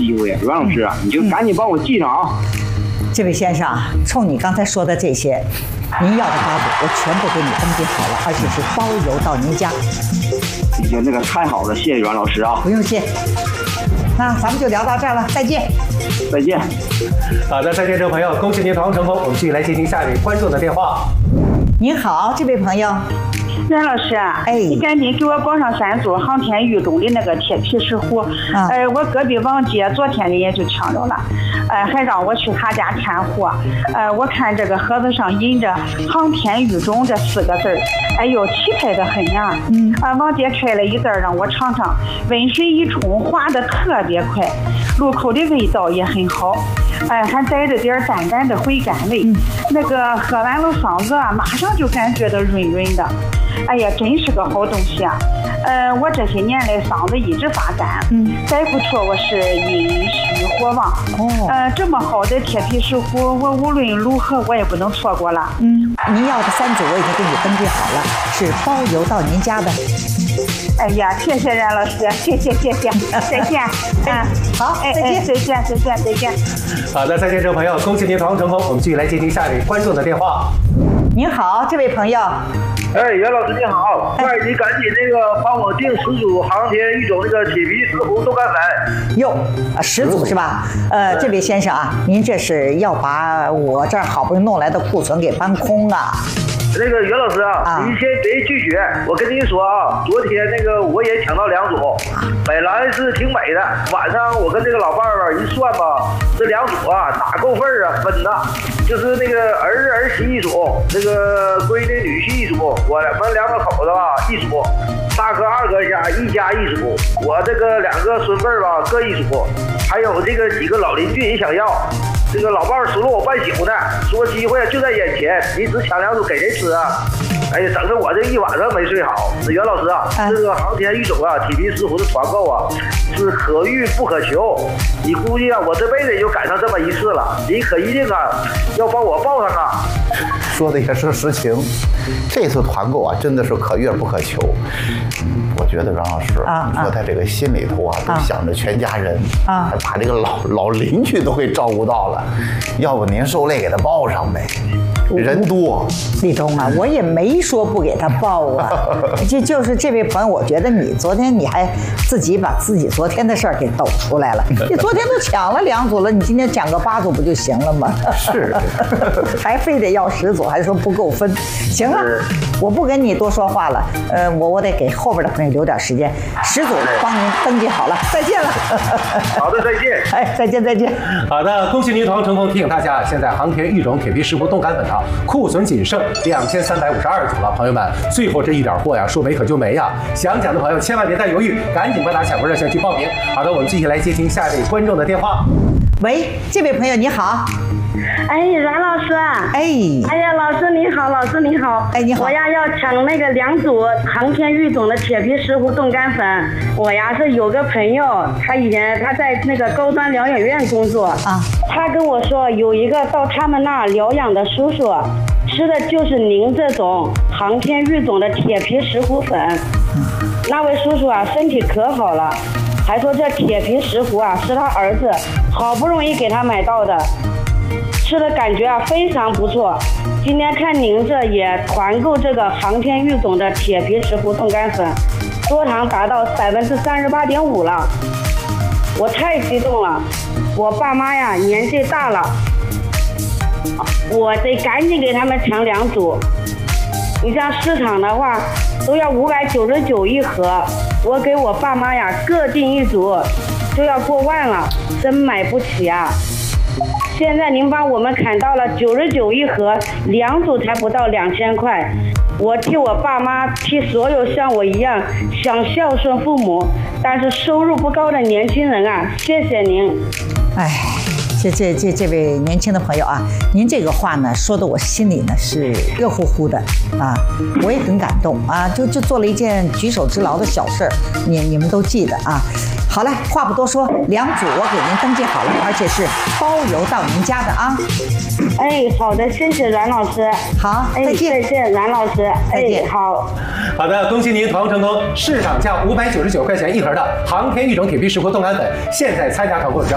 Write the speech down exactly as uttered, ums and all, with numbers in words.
机会，阮老师啊，你就赶紧帮我记上啊。 这位先生啊，冲你刚才说的这些，您要的八组我全部给你登记好了，而且是包邮到您家。 哎呀，那个太好了，谢谢阮老师啊。 不用谢。那咱们就聊到这儿了，再见。 再见。 好的，再见，这位朋友，恭喜您团购成功。我们继续来接听下一位观众的电话。 您好，这位朋友。 阮老师啊， 哎， 你赶紧给我报上三组航天玉中的那个铁皮石斛。 啊、 呃，我隔壁王姐昨天人也就抢着了，呃，还让我去她家看货。呃，我看这个盒子上印着“航天玉中”这四个字儿，哎呦，气派的很呀。嗯。啊、呃，王姐开了一袋让我尝尝，温水一冲，滑得特别快，入口的味道也很好。哎，还带着点淡淡的回甘味。嗯、那个喝完了嗓子啊，马上就感觉到润润的。哎呀，真是个好东西啊！呃，我这些年来嗓子一直发干，嗯，大夫说我是阴虚火旺。哦，呃，这么好的铁皮石斛，我无论如何我也不能错过了。 嗯，您要的三组我已经给你登记好了，是包邮到您家的。 哎呀，谢谢冉老师，谢谢谢谢，再见。嗯， 好， 哎哎，再见再见再见。 好的，再见，这位朋友，恭喜您团购成功。我们继续来接听下一位观众的电话。 您好，这位朋友。 哎，袁老师你好，快、哎、你赶紧那个帮我订十组航天玉种那个铁皮石斛冻干粉。 哟，啊，十组是吧？呃，这位先生啊，您这是要把我这儿好不容易弄来的库存给搬空啊？ 那个袁老师啊，啊你先别拒绝，我跟你说啊，昨天那个我也抢到两组，本来是挺美的，晚上我跟这个老伴儿一算吧，这两组啊哪够份儿啊分的，就是那个儿子儿媳一组，那个闺女女婿一组，我们两个口子吧一组，大哥二哥家一家一组，我这个两个孙辈儿吧各一组，还有这个几个老邻居也想要。这个老伴儿数落我半宿呢，说机会就在眼前，你只抢两组给谁吃啊？哎呀，整得我这一晚上没睡好。袁老师啊，啊这个航天玉种啊，铁皮石斛的团购啊，是可遇不可求。你估计啊，我这辈子也就赶上这么一次了。你可一定啊，要帮我报上啊。 说的也是实情，这次团购啊，真的是可遇不可求。我觉得阮老师，啊、你说他这个心里头啊，都想着全家人，啊，还把这个老老邻居都给照顾到了。要不您受累给他报上呗？人多， 立中啊，我也没说不给他报啊，就就是这位朋友，我觉得你昨天你还自己把自己昨天的事儿给抖出来了。你昨天都抢了两组了，你今天抢个八组不就行了吗？ 是， 还非得要十组，还说不够分。行了，我不跟你多说话了。呃，我我得给后边的朋友留点时间，十组帮您登记好了，再见了。 好的，再见。 哎，再见再见。 好的，恭喜您团购成功。提醒大家，现在航天玉种铁皮石斛冻干粉啊，库存仅剩两千三百五十二组了，朋友们，最后这一点货呀，说没可就没呀！想抢的朋友千万别再犹豫，赶紧拨打抢购热线去报名。好的，我们继续来接听下一位观众的电话。 喂，这位朋友你好。 哎，阮老师啊！ 哎， 哎呀，老师你好，老师你好！ 哎，你好！ 我呀要抢那个两组航天玉种的铁皮石斛冻干粉。我呀是有个朋友，他以前他在那个高端疗养院工作啊，他跟我说有一个到他们那疗养的叔叔，吃的就是您这种航天玉种的铁皮石斛粉。嗯、那位叔叔啊身体可好了，还说这铁皮石斛啊是他儿子好不容易给他买到的。吃的感觉啊非常不错，今天看您这也团购这个航天玉种的铁皮石斛冻干粉，多糖达到百分之三十八点五了，我太激动了。我爸妈呀年纪大了，我得赶紧给他们抢两组。你像市场的话都要五百九十九一盒，我给我爸妈呀各订一组就要过万了，真买不起啊。现在您帮我们砍到了九十九一盒，两组才不到两千块。我替我爸妈，替所有像我一样想孝顺父母，但是收入不高的年轻人啊，谢谢您。 哎，这这这这位年轻的朋友啊，您这个话呢说的我心里呢是热乎乎的啊，我也很感动啊，就就做了一件举手之劳的小事儿，你你们都记得啊。好嘞，话不多说，两组我给您登记好了，而且是包邮到您家的啊。 哎，好的，谢谢阮老师。 好， 哎、 再见， 再见，阮老师。 再见。 哎、好。 好的，恭喜您团购成功，市场价五百九十九块钱一盒的航天玉种铁皮石斛冻干粉，现在参加团购只要